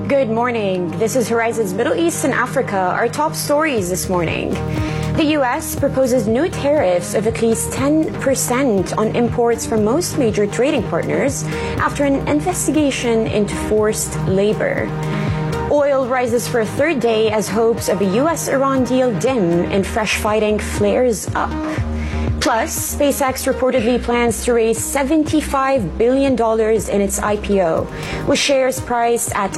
Good morning. This is Horizon's Middle East and Africa. Our top stories this morning. The U.S. proposes new tariffs of at least 10% on imports from most major trading partners after an investigation into forced labor. Oil rises for a third day as hopes of a U.S.-Iran deal dim and fresh fighting flares up. Plus, SpaceX reportedly plans to raise $75 billion in its IPO, with shares priced at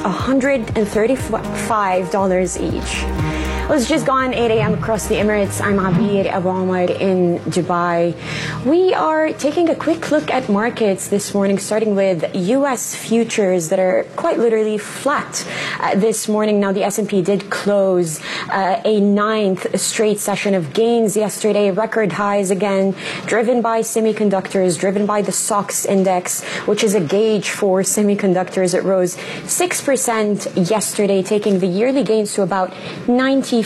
$135 each. Well, it's just gone 8 a.m. across the Emirates. I'm Abir Abu Omar in Dubai. We are taking a quick look at markets this morning, starting with U.S. futures that are quite literally flat this morning. Now, the S&P did close a ninth straight session of gains yesterday, record highs again, driven by semiconductors, driven by the SOX index, which is a gauge for semiconductors. It rose 6% yesterday, taking the yearly gains to about 94%.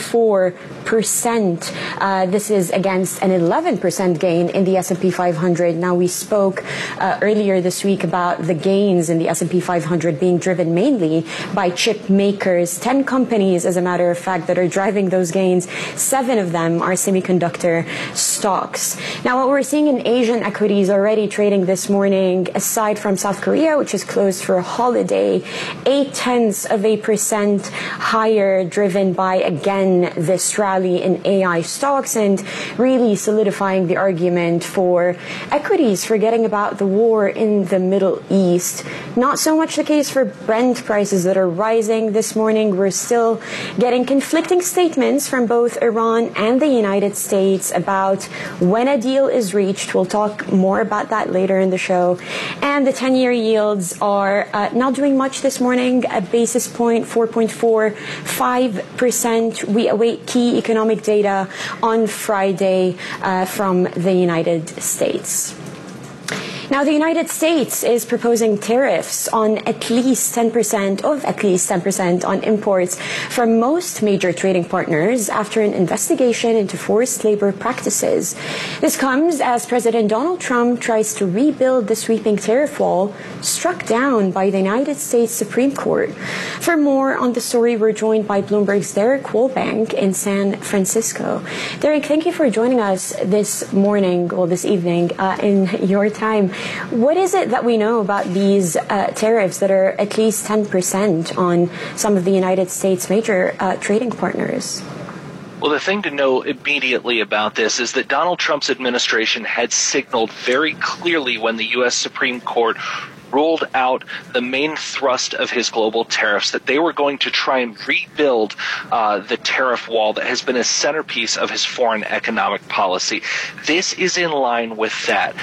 This is against an 11% gain in the S&P 500. Now, we spoke earlier this week about the gains in the S&P 500 being driven mainly by chip makers. 10 companies, as a matter of fact, that are driving those gains. 7 of them are semiconductor stocks. Now, what we're seeing in Asian equities already trading this morning, aside from South Korea, which is closed for a holiday, 0.8% higher, driven by, again, this rally in AI stocks and really solidifying the argument for equities, forgetting about the war in the Middle East. Not so much the case for Brent prices that are rising this morning. We're still getting conflicting statements from both Iran and the United States about when a deal is reached. We'll talk more about that later in the show. And the 10-year yields are not doing much this morning, a basis point, 4.45%. We await key economic data on Friday from the United States. Now, the United States is proposing tariffs on at least 10% on imports from most major trading partners after an investigation into forced labor practices. This comes as President Donald Trump tries to rebuild the sweeping tariff wall struck down by the United States Supreme Court. For more on the story, we're joined by Bloomberg's Derek Woolbank in San Francisco. Derek, thank you for joining us this evening in your time. What is it that we know about these tariffs that are at least 10% on some of the United States' major trading partners? Well, the thing to know immediately about this is that Donald Trump's administration had signaled very clearly when the U.S. Supreme Court ruled out the main thrust of his global tariffs that they were going to try and rebuild the tariff wall that has been a centerpiece of his foreign economic policy. This is in line with that.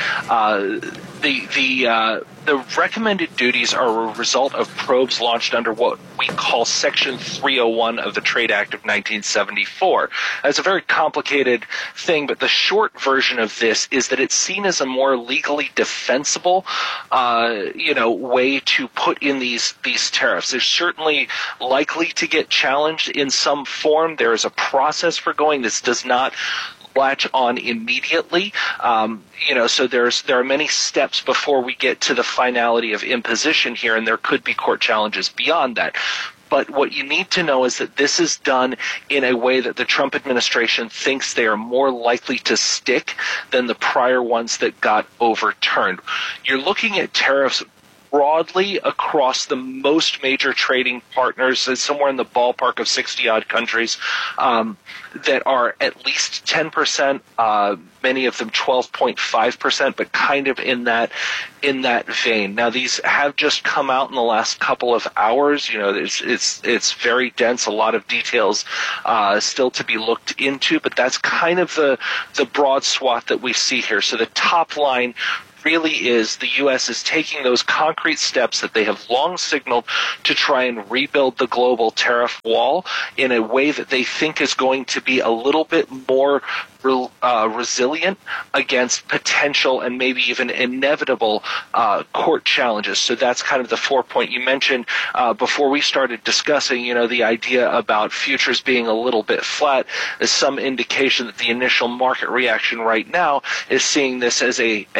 The recommended duties are a result of probes launched under what we call Section 301 of the Trade Act of 1974. It's a very complicated thing, but the short version of this is that it's seen as a more legally defensible, way to put in these tariffs. They're certainly likely to get challenged in some form. There is a process for going. This does not latch on immediately. So there are many steps before we get to the finality of imposition here, and there could be court challenges beyond that. But what you need to know is that this is done in a way that the Trump administration thinks they are more likely to stick than the prior ones that got overturned. You're looking at tariffs broadly across the most major trading partners, somewhere in the ballpark of 60-odd countries that are at least 10%, many of them 12.5%, but kind of in that vein. Now, these have just come out in the last couple of hours. It's very dense, a lot of details still to be looked into, but that's kind of the broad swath that we see here. So the top line really is the U.S. is taking those concrete steps that they have long signaled to try and rebuild the global tariff wall in a way that they think is going to be a little bit more resilient against potential and maybe even inevitable court challenges. So that's kind of the 4-point you mentioned before we started discussing, the idea about futures being a little bit flat is some indication that the initial market reaction right now is seeing this as a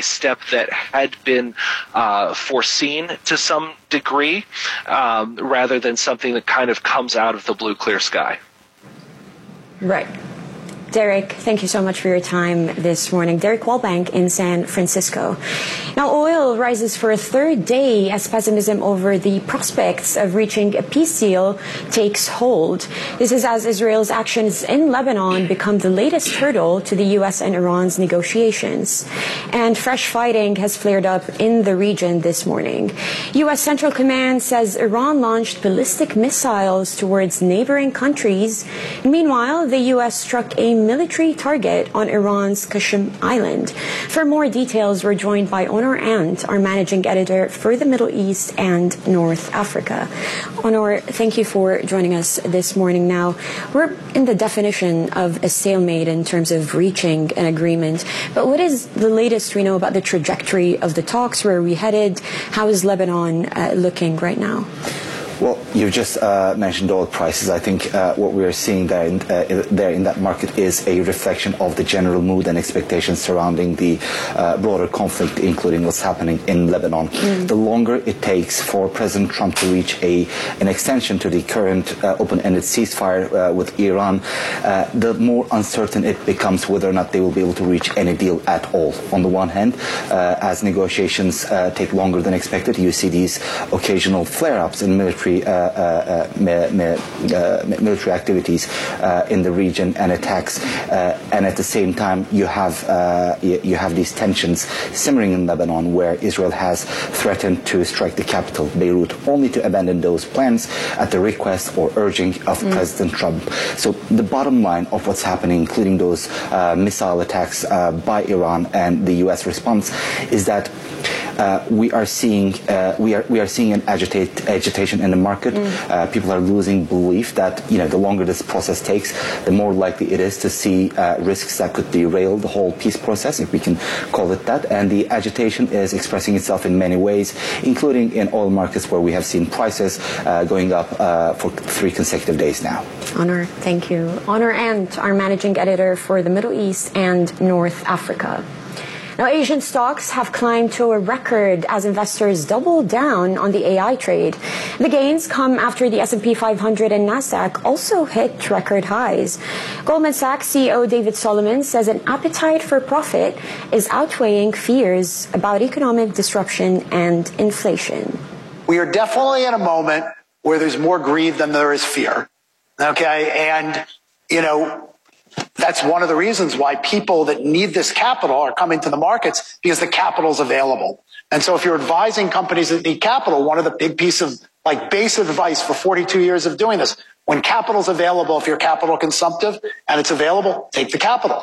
step that had been foreseen to some degree, rather than something that kind of comes out of the blue, clear sky. Right. Derek, thank you so much for your time this morning. Derek Wallbank in San Francisco. Now, oil rises for a third day as pessimism over the prospects of reaching a peace deal takes hold. This is as Israel's actions in Lebanon become the latest hurdle to the U.S. and Iran's negotiations. And fresh fighting has flared up in the region this morning. U.S. Central Command says Iran launched ballistic missiles towards neighboring countries. Meanwhile, the U.S. struck a military target on Iran's Qashm Island. For more details, we're joined by Onur Ant, our managing editor for the Middle East and North Africa. Onur, thank you for joining us this morning. Now, we're in the definition of a stalemate in terms of reaching an agreement, but what is the latest we know about the trajectory of the talks? Where are we headed? How is Lebanon looking right now? Well, you've just mentioned oil prices. I think what we are seeing there in that market is a reflection of the general mood and expectations surrounding the broader conflict, including what's happening in Lebanon. The longer it takes for President Trump to reach an extension to the current open-ended ceasefire with Iran, the more uncertain it becomes whether or not they will be able to reach any deal at all. On the one hand, as negotiations take longer than expected, you see these occasional flare-ups in military activities in the region and attacks, and at the same time you have these tensions simmering in Lebanon, where Israel has threatened to strike the capital, Beirut, only to abandon those plans at the request or urging of President Trump. So the bottom line of what's happening, including those missile attacks by Iran and the U.S. response, is that we are seeing an agitation in the market. People are losing belief that the longer this process takes, the more likely it is to see risks that could derail the whole peace process, if we can call it that. And the agitation is expressing itself in many ways, including in oil markets, where we have seen prices going up for 3 consecutive days now. Onur, thank you. Onur Ant, our managing editor for the Middle East and North Africa. Now, Asian stocks have climbed to a record as investors double down on the AI trade. The gains come after the S&P 500 and Nasdaq also hit record highs. Goldman Sachs CEO David Solomon says an appetite for profit is outweighing fears about economic disruption and inflation. We are definitely in a moment where there's more greed than there is fear. Okay, and that's one of the reasons why people that need this capital are coming to the markets, because the capital is available. And so if you're advising companies that need capital, one of the big pieces of base advice for 42 years of doing this, when capital is available, if you're capital consumptive and it's available, take the capital.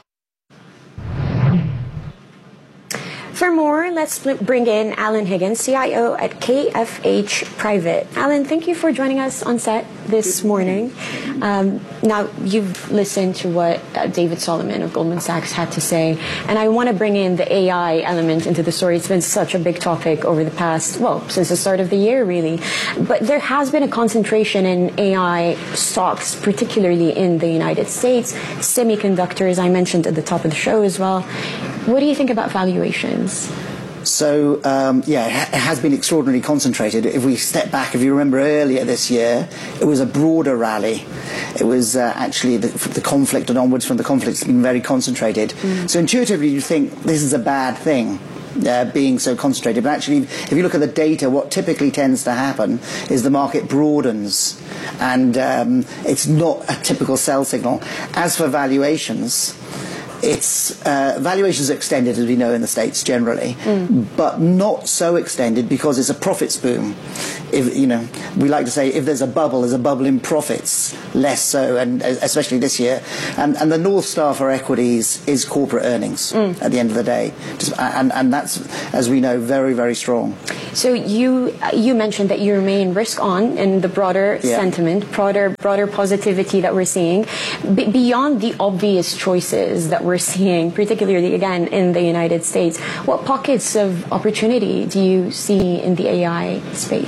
For more, let's bring in Alan Higgins, CIO at KFH Private. Alan, thank you for joining us on set this morning. Now, you've listened to what David Solomon of Goldman Sachs had to say, and I want to bring in the AI element into the story. It's been such a big topic over the past, since the start of the year, really. But there has been a concentration in AI stocks, particularly in the United States. Semiconductors, I mentioned at the top of the show as well. What do you think about valuations? So, it has been extraordinarily concentrated. If we step back, if you remember earlier this year, it was a broader rally. It was actually the conflict and onwards from the conflict has been very concentrated. So intuitively you think this is a bad thing, being so concentrated. But actually, if you look at the data, what typically tends to happen is the market broadens, and it's not a typical sell signal. As for valuations, it's valuations are extended, as we know, in the States generally, but not so extended because it's a profits boom. If we like to say, if there's a bubble in profits, less so, and especially this year. And the North Star for equities is corporate earnings at the end of the day, and that's, as we know, very, very strong. So you mentioned that you remain risk on in the broader sentiment, broader positivity that we're seeing, beyond the obvious choices that we're seeing, particularly again in the United States. What pockets of opportunity do you see in the AI space?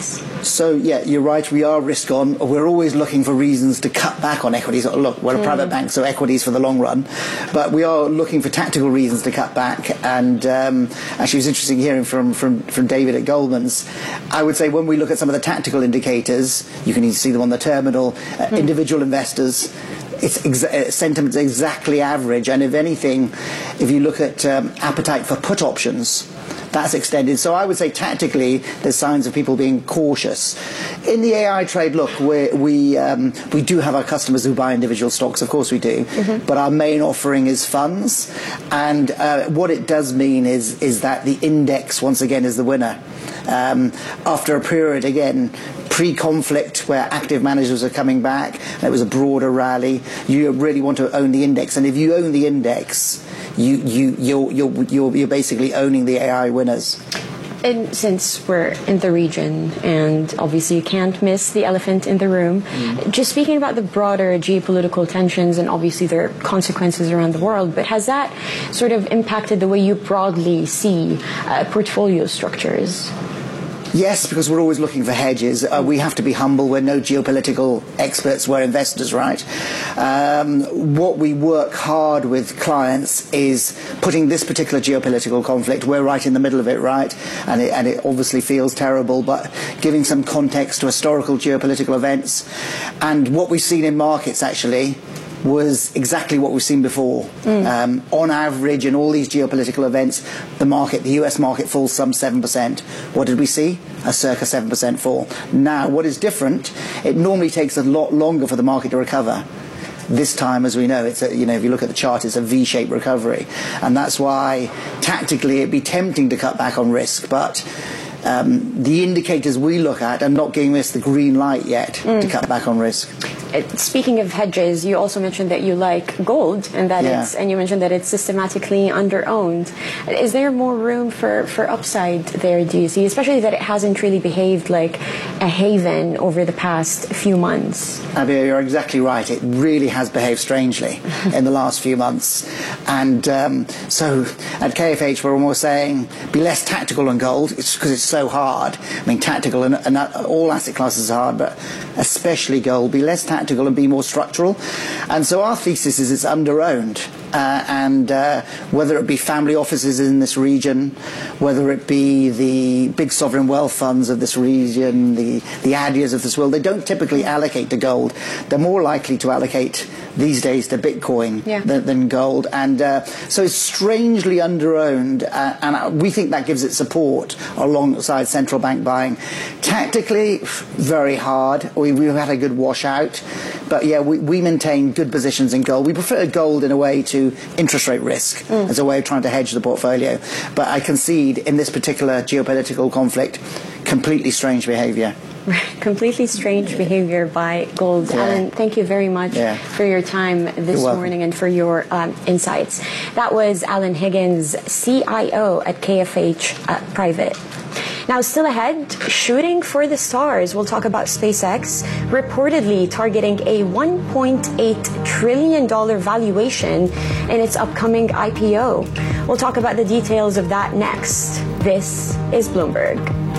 So, yeah, you're right. We are risk on. We're always looking for reasons to cut back on equities. Look, we're a private bank, so equities for the long run. But we are looking for tactical reasons to cut back. And actually, it was interesting hearing from David at Goldman's. I would say when we look at some of the tactical indicators, you can see them on the terminal, individual investors, sentiment's exactly average. And if anything, if you look at appetite for put options, that's extended. So I would say tactically there's signs of people being cautious. In the AI trade, look, we do have our customers who buy individual stocks, of course we do, but our main offering is funds. And what it does mean is that the index, once again, is the winner. After a period, again, pre-conflict where active managers are coming back, and it was a broader rally, you really want to own the index. And if you own the index, you're basically owning the AI winners. And since we're in the region, and obviously you can't miss the elephant in the room, just speaking about the broader geopolitical tensions and obviously their consequences around the world, but has that sort of impacted the way you broadly see portfolio structures? Yes, because we're always looking for hedges. We have to be humble. We're no geopolitical experts. We're investors, right? What we work hard with clients is putting this particular geopolitical conflict, we're right in the middle of it, right? And it obviously feels terrible, but giving some context to historical geopolitical events. And what we've seen in markets, actually, was exactly what we've seen before. On average, in all these geopolitical events, the US market falls some 7%. What did we see? A circa 7% fall. Now, what is different, it normally takes a lot longer for the market to recover. This time, as we know, if you look at the chart, it's a V-shaped recovery. And that's why, tactically, it'd be tempting to cut back on risk, but the indicators we look at are not giving us the green light yet to cut back on risk. Speaking of hedges, you also mentioned that you like gold, and that and you mentioned that it's systematically under-owned. Is there more room for upside there, do you see? Especially that it hasn't really behaved like a haven over the past few months. Abir, you're exactly right. It really has behaved strangely in the last few months. And so at KFH, we're almost saying be less tactical on gold. It's because it's so hard. I mean, tactical and all asset classes are hard, but especially gold. Be less tactical and be more structural. And so our thesis is it's under-owned. And whether it be family offices in this region, whether it be the big sovereign wealth funds of this region, the Adias of this world, they don't typically allocate to gold. They're more likely to allocate these days to Bitcoin than gold. And so it's strangely under-owned, and we think that gives it support alongside central bank buying. Tactically, very hard. We've had a good washout. But yeah, we maintain good positions in gold. We prefer gold in a way to interest rate risk as a way of trying to hedge the portfolio. But I concede in this particular geopolitical conflict, completely strange behavior. Completely strange behavior by gold. Yeah. Alan, thank you very much for your time this morning and for your insights. That was Alan Higgins, CIO at KFH Private. Now, still ahead, shooting for the stars. We'll talk about SpaceX reportedly targeting a $1.8 trillion valuation in its upcoming IPO. We'll talk about the details of that next. This is Bloomberg.